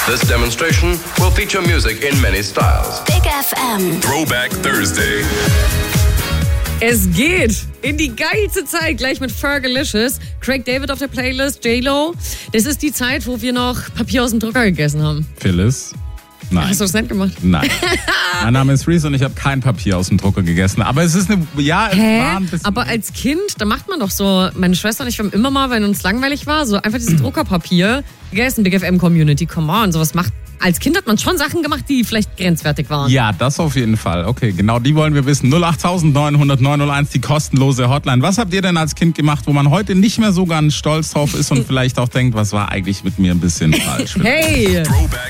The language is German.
This demonstration will feature music in many styles. Big FM. Throwback Thursday. Es geht in die geilste Zeit, gleich mit Fergalicious. Craig David auf der Playlist, J-Lo. Das ist die Zeit, wo wir noch Papier aus dem Drucker gegessen haben. Phyllis? Nein. Hast du das nicht gemacht? Nein. Mein Name ist Reese und ich habe kein Papier aus dem Drucker gegessen. Aber es ist es war ein bisschen... Aber als Kind, da macht man doch so, meine Schwester und ich haben immer mal, wenn uns langweilig war, so einfach dieses Druckerpapier gegessen, Big FM Community, come on, sowas macht. Als Kind hat man schon Sachen gemacht, die vielleicht grenzwertig waren. Ja, das auf jeden Fall. Okay, genau, die wollen wir wissen. 08900 901, die kostenlose Hotline. Was habt ihr denn als Kind gemacht, wo man heute nicht mehr so ganz stolz drauf ist und vielleicht auch denkt, was war eigentlich mit mir ein bisschen falsch? Hey! Throwback